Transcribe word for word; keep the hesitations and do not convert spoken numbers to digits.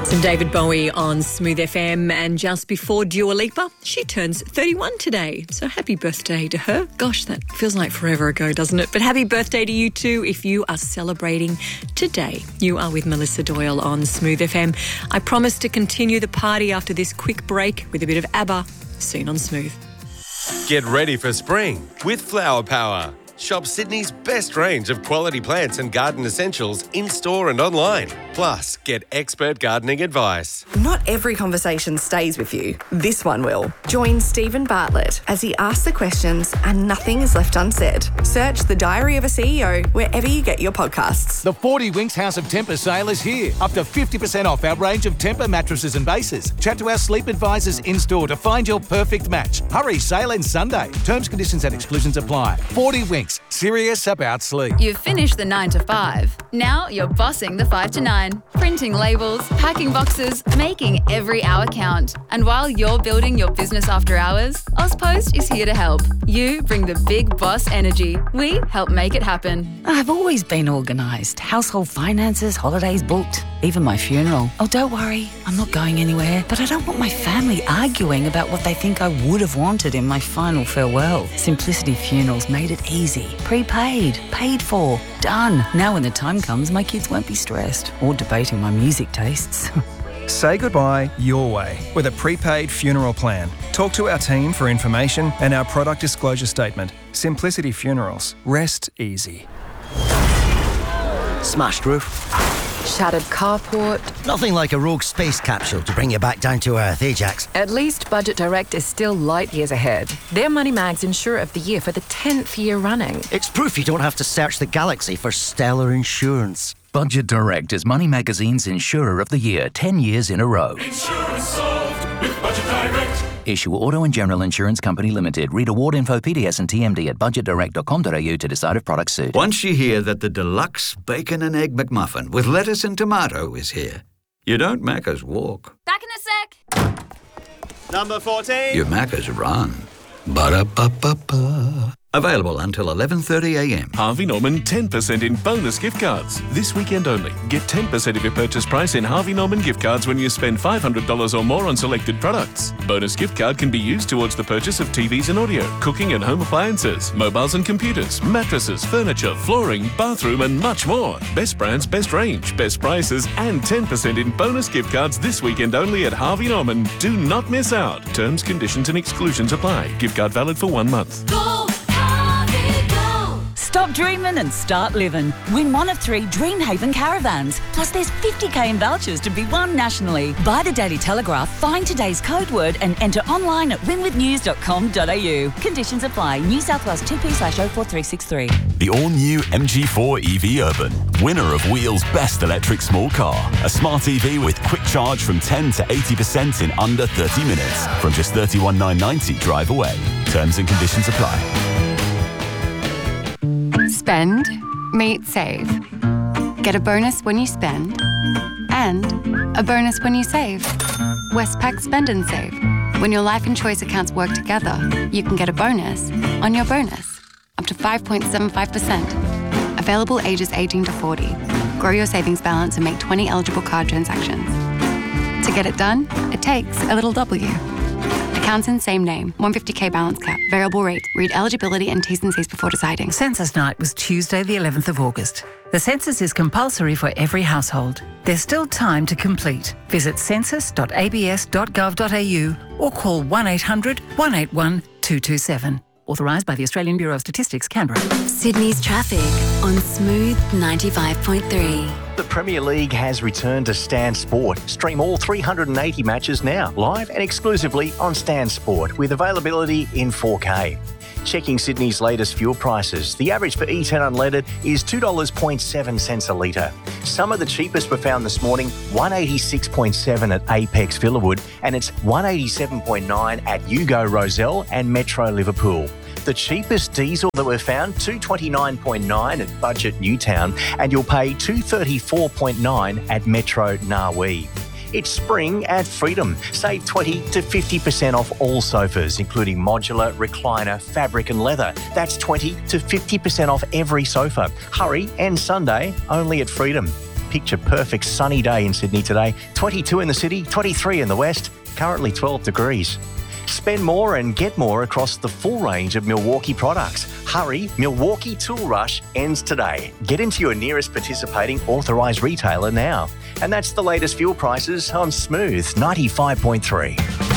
Some David Bowie on Smooth F M, and just before Dua Lipa, she turns thirty-one today. So happy birthday to her. Gosh, that feels like forever ago, doesn't it? But happy birthday to you too if you are celebrating today. You are with Melissa Doyle on Smooth F M. I promise to continue the party after this quick break with a bit of ABBA soon on Smooth. Get ready for spring with Flower Power. Shop Sydney's best range of quality plants and garden essentials in-store and online. Plus, get expert gardening advice. Not every conversation stays with you. This one will. Join Stephen Bartlett as he asks the questions and nothing is left unsaid. Search The Diary of a C E O wherever you get your podcasts. The forty Winks House of Tempur sale is here. Up to fifty percent off our range of Tempur mattresses and bases. Chat to our sleep advisors in-store to find your perfect match. Hurry, sale ends Sunday. Terms, conditions and exclusions apply. forty Winks. Serious about sleep. You've finished the nine to five. Now you're bossing the five to nine. Printing labels, packing boxes, making every hour count. And while you're building your business after hours, Ozpost is here to help. You bring the big boss energy. We help make it happen. I've always been organised. Household finances, holidays booked, even my funeral. Oh, don't worry, I'm not going anywhere. But I don't want my family arguing about what they think I would have wanted in my final farewell. Simplicity Funerals made it easy. Prepaid, paid for, done. Now when the time comes, my kids won't be stressed or debating my music tastes. Say goodbye your way with a prepaid funeral plan. Talk to our team for information and our product disclosure statement. Simplicity Funerals. Rest easy. Smashed roof. Shattered carport. Nothing like a rogue space capsule to bring you back down to earth, Ajax. At least Budget Direct is still light years ahead. They're Moneymag's Insurer of the Year for the tenth year running. It's proof you don't have to search the galaxy for stellar insurance. Budget Direct is Money Magazine's Insurer of the Year ten years in a row. Insurance solved with Budget Direct. Issue Auto and General Insurance Company Limited. Read award info, P D S and T M D at budget direct dot com dot a u to decide if products suit. Once you hear that the deluxe bacon and egg McMuffin with lettuce and tomato is here, you don't Macca's walk. Back in a sec. Number fourteen. You Macca's run. Ba-da-ba-ba-ba. Available until eleven thirty a m. Harvey Norman ten percent in bonus gift cards. This weekend only. Get ten percent of your purchase price in Harvey Norman gift cards when you spend five hundred dollars or more on selected products. Bonus gift card can be used towards the purchase of T Vs and audio, cooking and home appliances, mobiles and computers, mattresses, furniture, flooring, bathroom and much more. Best brands, best range, best prices and ten percent in bonus gift cards this weekend only at Harvey Norman. Do not miss out. Terms, conditions and exclusions apply. Gift card valid for one month. Go! Stop dreaming and start living. Win one of three Dreamhaven caravans. Plus there's fifty k in vouchers to be won nationally. Buy the Daily Telegraph, find today's code word and enter online at win with news dot com dot a u. Conditions apply. New South Wales two P slash oh four three six three. The all-new M G four E V Urban. Winner of Wheel's Best Electric Small Car. A smart E V with quick charge from ten to eighty percent in under thirty minutes. From just thirty-one thousand nine hundred ninety drive away. Terms and conditions apply. Spend, meet, save. Get a bonus when you spend and a bonus when you save. Westpac Spend and Save. When your life and choice accounts work together, you can get a bonus on your bonus, up to five point seven five percent. Available ages eighteen to forty. Grow your savings balance and make twenty eligible card transactions. To get it done, it takes a little W. Accounts in same name, one hundred fifty k balance cap, variable rate. Read eligibility and T's and C's before deciding. Census night was Tuesday the eleventh of August. The census is compulsory for every household. There's still time to complete. Visit census dot a b s dot gov dot a u or call one eight hundred, one eight one, two two seven. Authorised by the Australian Bureau of Statistics, Canberra. Sydney's traffic on Smooth ninety-five point three. The Premier League has returned to Stan Sport. Stream all three hundred eighty matches now, live and exclusively on Stan Sport, with availability in four K. Checking Sydney's latest fuel prices, the average for E ten unleaded is two dollars and seven cents a litre. Some of the cheapest were found this morning, one eighty-six point seven at Apex Villawood, and it's one eighty-seven point nine at Yugo Roselle and Metro Liverpool. The cheapest diesel that we've found, two twenty-nine point nine at Budget Newtown, and you'll pay two thirty-four point nine at Metro Narwee. It's spring at Freedom. Save twenty to fifty percent off all sofas, including modular, recliner, fabric and leather. That's twenty to fifty percent off every sofa. Hurry, and Sunday only at Freedom. picture perfect sunny day in Sydney today. twenty-two in the city, twenty-three in the west, currently twelve degrees. Spend more and get more across the full range of Milwaukee products. Hurry, Milwaukee Tool Rush ends today. Get into your nearest participating authorised retailer now. And that's the latest fuel prices on Smooth ninety-five point three.